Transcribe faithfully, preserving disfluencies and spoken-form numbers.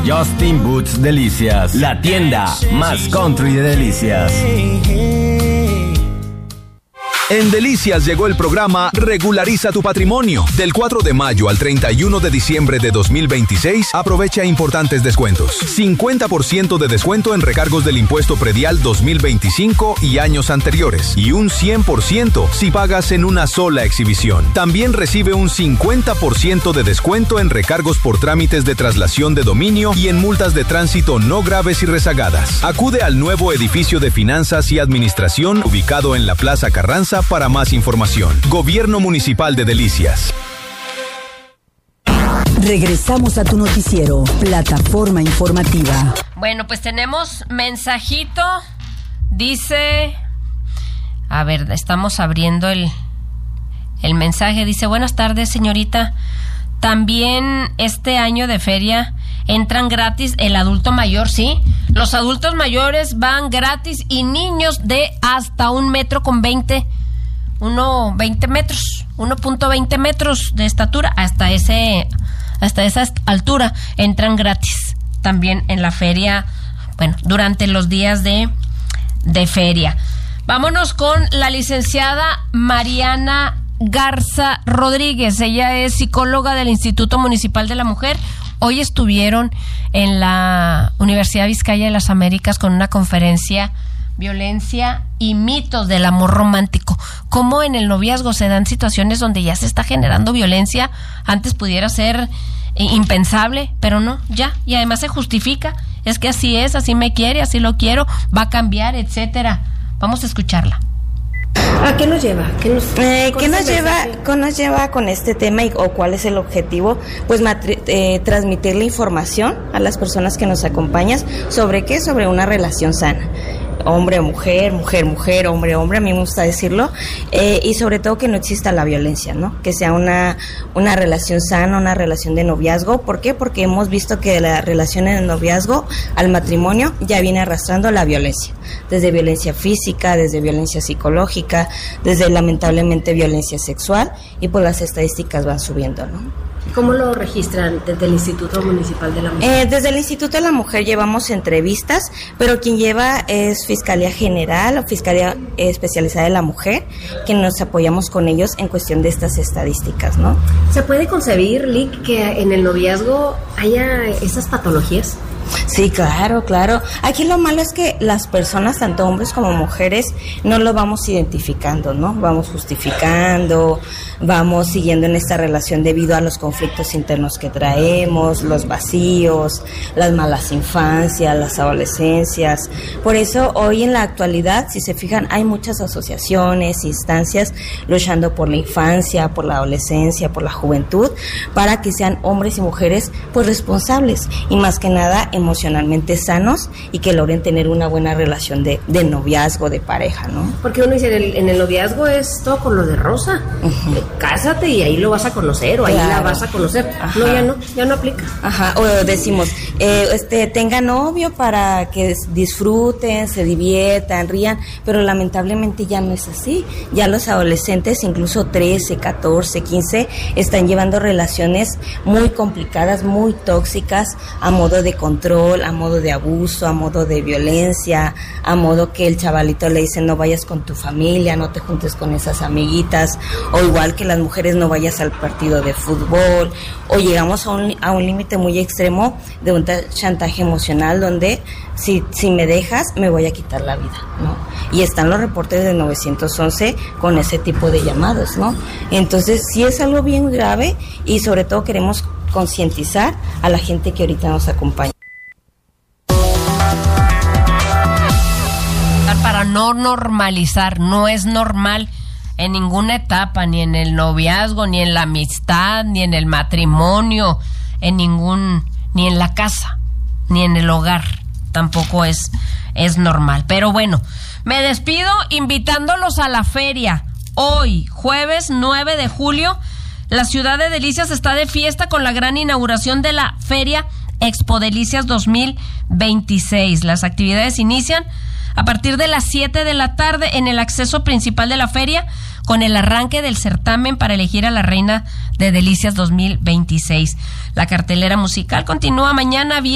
Justin Boots Delicias, la tienda más country de delicias. En Delicias llegó el programa Regulariza tu Patrimonio. Del cuatro de mayo al treinta y uno de diciembre de dos mil veintiséis, aprovecha importantes descuentos. cincuenta por ciento de descuento en recargos del impuesto predial dos mil veinticinco y años anteriores. Y un cien por ciento si pagas en una sola exhibición. También recibe un cincuenta por ciento de descuento en recargos por trámites de traslación de dominio y en multas de tránsito no graves y rezagadas. Acude al nuevo edificio de finanzas y administración ubicado en la Plaza Carranza para más información. Gobierno Municipal de Delicias. Regresamos a tu noticiero, Plataforma Informativa. Bueno, pues tenemos mensajito. Dice, a ver, estamos abriendo el, el mensaje. Dice, buenas tardes, señorita. También este año de feria entran gratis el adulto mayor, ¿sí? Los adultos mayores van gratis y niños de hasta un metro con veinte, uno veinte metros, uno punto veinte metros de estatura, hasta ese, hasta esa altura entran gratis. También en la feria, bueno, durante los días de, de feria. Vámonos con la licenciada Mariana Garza Rodríguez. Ella es psicóloga del Instituto Municipal de la Mujer. Hoy estuvieron en la Universidad Vizcaya de las Américas con una conferencia, Violencia y mitos del amor romántico. Cómo en el noviazgo se dan situaciones donde ya se está generando violencia. Antes pudiera ser impensable, pero no, ya. Y además se justifica. Es que así es, así me quiere, así lo quiero, va a cambiar, etcétera. Vamos a escucharla. ¿A qué nos lleva? ¿Qué nos, eh, ¿qué nos lleva, ¿qué nos lleva con este tema y, o cuál es el objetivo? Pues matri- eh, transmitir la información a las personas que nos acompañan. ¿Sobre qué? Sobre una relación sana. Hombre o mujer, mujer, mujer, hombre, hombre, a mí me gusta decirlo, eh, y sobre todo que no exista la violencia, ¿no? Que sea una, una relación sana, una relación de noviazgo. ¿Por qué? Porque hemos visto que la relación en el noviazgo al matrimonio ya viene arrastrando la violencia, desde violencia física, desde violencia psicológica, desde lamentablemente violencia sexual, y pues las estadísticas van subiendo, ¿no? ¿Cómo lo registran desde el Instituto Municipal de la Mujer? Eh, desde el Instituto de la Mujer llevamos entrevistas, pero quien lleva es Fiscalía General o Fiscalía Especializada de la Mujer, que nos apoyamos con ellos en cuestión de estas estadísticas, ¿no? ¿Se puede concebir, Lick, que en el noviazgo haya esas patologías? Sí, claro, claro. Aquí lo malo es que las personas, tanto hombres como mujeres, no lo vamos identificando, ¿no? Vamos justificando, vamos siguiendo en esta relación debido a los conflictos internos que traemos, los vacíos, las malas infancias, las adolescencias. Por eso hoy en la actualidad, si se fijan, hay muchas asociaciones, instancias luchando por la infancia, por la adolescencia, por la juventud, para que sean hombres y mujeres pues responsables y más que nada emocionalmente sanos y que logren tener una buena relación de, de noviazgo, de pareja, ¿no? Porque uno dice, en el, en el noviazgo es todo color de rosa. Uh-huh. Cásate y ahí lo vas a conocer o ahí claro. la vas a conocer. Ajá. No, ya no, ya no aplica. Ajá, o decimos, eh, este, tenga novio para que disfruten, se diviertan, rían, pero lamentablemente ya no es así. Ya los adolescentes, incluso trece, catorce, quince, están llevando relaciones muy complicadas, muy tóxicas, a modo de control, a modo de abuso, a modo de violencia, a modo que el chavalito le dice no vayas con tu familia, no te juntes con esas amiguitas, o igual que las mujeres no vayas al partido de fútbol, o llegamos a un, a un límite muy extremo de un chantaje emocional donde si, si me dejas me voy a quitar la vida, ¿no? Y están los reportes de nueve once con ese tipo de llamados, ¿no? Entonces sí es algo bien grave y sobre todo queremos concientizar a la gente que ahorita nos acompaña. Para no normalizar, no es normal en ninguna etapa, ni en el noviazgo, ni en la amistad, ni en el matrimonio, en ningún, ni en la casa, ni en el hogar, tampoco es, es normal. Pero bueno, me despido invitándolos a la feria. Hoy, jueves nueve de julio, la ciudad de Delicias está de fiesta con la gran inauguración de la Feria Expo Delicias dos mil veintiséis. Las actividades inician a partir de las siete de la tarde en el acceso principal de la feria, con el arranque del certamen para elegir a la reina de Delicias dos mil veintiséis. La cartelera musical continúa mañana viernes